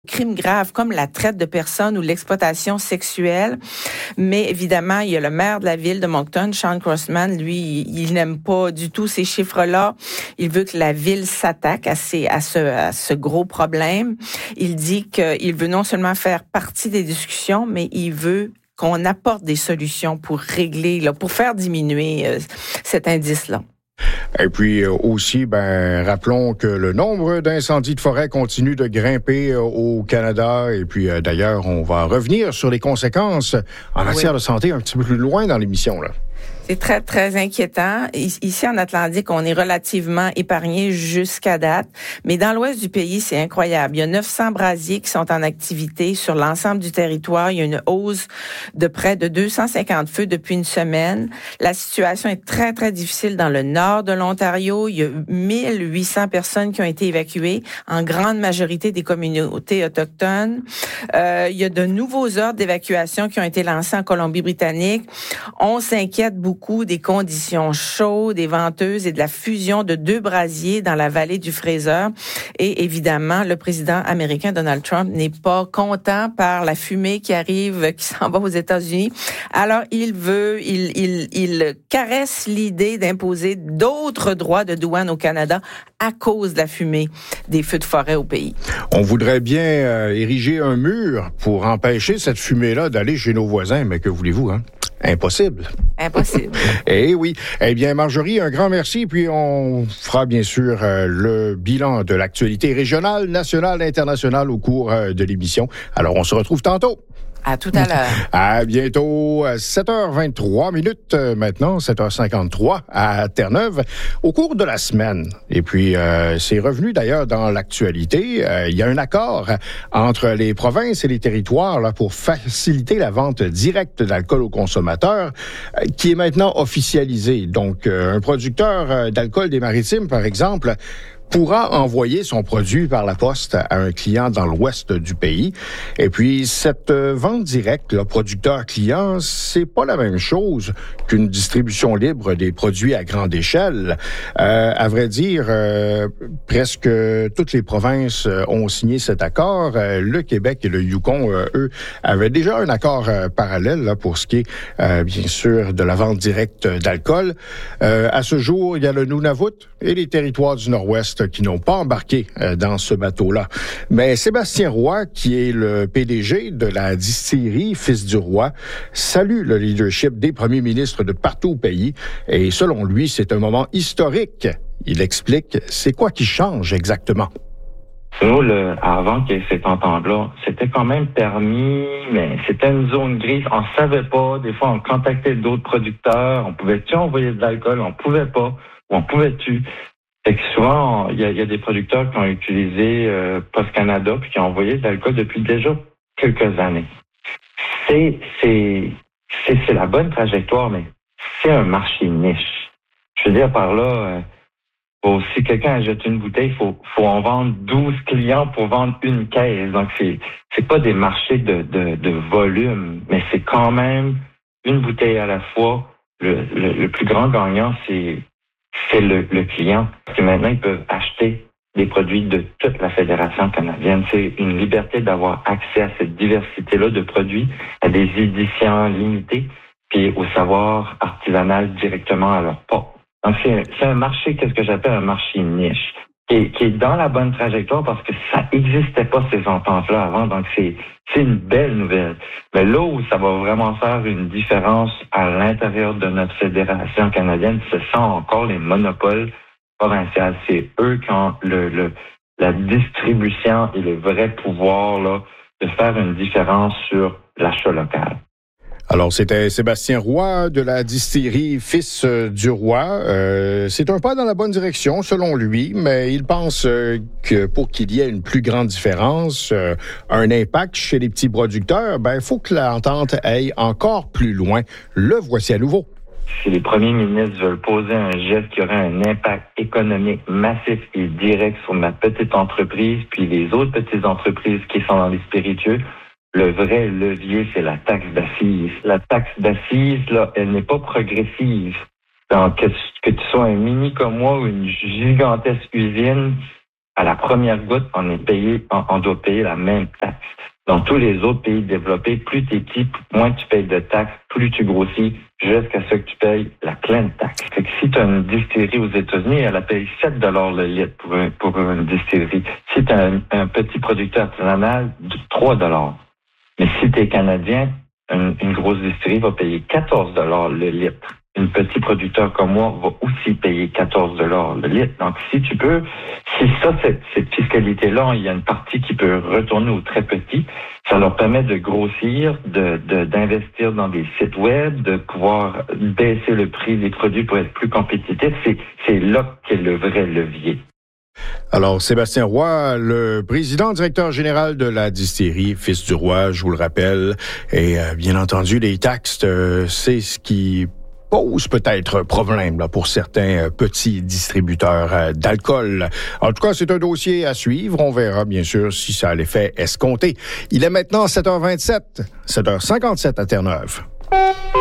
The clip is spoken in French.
crimes graves comme la traite de personnes ou l'exploitation sexuelle. Mais évidemment, il y a le maire de la ville de Moncton, Sean Crossman, lui, il n'aime pas du tout ces chiffres-là. Il veut que la ville s'attaque à ce gros problème. Il dit qu'il veut non seulement faire partie des discussions, mais il veut qu'on apporte des solutions pour régler, pour faire diminuer cet indice-là. Et puis aussi, rappelons que le nombre d'incendies de forêt continue de grimper au Canada. Et puis d'ailleurs, on va revenir sur les conséquences en matière de santé un petit peu plus loin dans l'émission, là. C'est très, très inquiétant. Ici, en Atlantique, on est relativement épargné jusqu'à date. Mais dans l'ouest du pays, c'est incroyable. Il y a 900 brasiers qui sont en activité sur l'ensemble du territoire. Il y a une hausse de près de 250 feux depuis une semaine. La situation est très, très difficile dans le nord de l'Ontario. Il y a 1800 personnes qui ont été évacuées, en grande majorité des communautés autochtones. Il y a de nouveaux ordres d'évacuation qui ont été lancés en Colombie-Britannique. On s'inquiète beaucoup des conditions chaudes et venteuses et de la fusion de 2 brasiers dans la vallée du Fraser. Et évidemment, le président américain Donald Trump n'est pas content par la fumée qui arrive, qui s'en va aux États-Unis. Alors, il caresse l'idée d'imposer d'autres droits de douane au Canada à cause de la fumée des feux de forêt au pays. On voudrait bien ériger un mur pour empêcher cette fumée-là d'aller chez nos voisins, mais que voulez-vous, hein? Impossible. Impossible. Eh oui. Eh bien, Marjorie, un grand merci. Puis on fera bien sûr le bilan de l'actualité régionale, nationale, internationale au cours de l'émission. Alors, on se retrouve tantôt. À tout à l'heure. À bientôt. 7h23 minutes maintenant, 7h53 à Terre-Neuve, au cours de la semaine. Et puis, c'est revenu d'ailleurs dans l'actualité. Il y a un accord entre les provinces et les territoires là, pour faciliter la vente directe d'alcool aux consommateurs qui est maintenant officialisé. Donc, un producteur d'alcool des Maritimes, par exemple, pourra envoyer son produit par la poste à un client dans l'ouest du pays. Et puis, cette vente directe, là, producteur-client, c'est pas la même chose qu'une distribution libre des produits à grande échelle. À vrai dire, presque toutes les provinces ont signé cet accord. Le Québec et le Yukon, eux, avaient déjà un accord parallèle là, pour ce qui est, bien sûr, de la vente directe d'alcool. À ce jour, il y a le Nunavut et les territoires du Nord-Ouest qui n'ont pas embarqué dans ce bateau-là. Mais Sébastien Roy, qui est le PDG de la distillerie Fils du Roi, salue le leadership des premiers ministres de partout au pays. Et selon lui, c'est un moment historique. Il explique c'est quoi qui change exactement. Nous, avant qu'il y ait cette entente-là, c'était quand même permis, mais c'était une zone grise. On savait pas. Des fois, on contactait d'autres producteurs. On pouvait-tu envoyer de l'alcool? On pouvait pas. Ou on pouvait-tu? C'est que souvent, il y a des producteurs qui ont utilisé Post Canada puis qui ont envoyé de l'alcool depuis déjà quelques années. C'est la bonne trajectoire, mais c'est un marché niche. Je veux dire par là, si quelqu'un achète une bouteille, faut en vendre 12 clients pour vendre une caisse. Donc c'est pas des marchés de volume, mais c'est quand même une bouteille à la fois. Le plus grand gagnant, c'est le client. Parce que maintenant, ils peuvent acheter des produits de toute la Fédération canadienne. C'est une liberté d'avoir accès à cette diversité-là de produits, à des éditions limitées, puis au savoir artisanal directement à leur porte. Donc, c'est un marché, qu'est-ce que j'appelle un marché niche, qui est dans la bonne trajectoire parce que ça n'existait pas ces ententes-là avant. Donc, c'est une belle nouvelle. Mais là où ça va vraiment faire une différence à l'intérieur de notre fédération canadienne, ce sont encore les monopoles provinciaux. C'est eux qui ont la distribution et le vrai pouvoir là, de faire une différence sur l'achat local. Alors, c'était Sébastien Roy de la distillerie Fils du Roi. C'est un pas dans la bonne direction, selon lui, mais il pense que pour qu'il y ait une plus grande différence, un impact chez les petits producteurs, il faut que l'entente aille encore plus loin. Le voici à nouveau. Si les premiers ministres veulent poser un geste qui aurait un impact économique massif et direct sur ma petite entreprise, puis les autres petites entreprises qui sont dans les spiritueux, le vrai levier, c'est la taxe d'assises. La taxe d'assises, là, elle n'est pas progressive. Donc, que tu sois un mini comme moi ou une gigantesque usine, À la première goutte, on doit payer la même taxe. Dans tous les autres pays développés, plus tu es petit, moins tu payes de taxes, plus tu grossis, jusqu'à ce que tu payes la pleine taxe. Fait que si tu as une distillerie aux États-Unis, elle paye 7 $ le litre pour une distillerie. Si tu as un petit producteur artisanal, 3 $. Mais si tu es Canadien, une grosse distillerie va payer 14 $ le litre. Un petit producteur comme moi va aussi payer 14 $ le litre. Donc, si cette fiscalité-là, il y a une partie qui peut retourner aux très petits, ça leur permet de grossir, d'investir dans des sites web, de pouvoir baisser le prix des produits pour être plus compétitifs. C'est là qu'est le vrai levier. Alors, Sébastien Roy, le président directeur général de la distillerie Fils du Roi, je vous le rappelle, et bien entendu, les taxes, c'est ce qui pose peut-être problème là, pour certains petits distributeurs d'alcool. En tout cas, c'est un dossier à suivre. On verra bien sûr si ça a l'effet escompté. Il est maintenant 7h27, 7h57 à Terre-Neuve.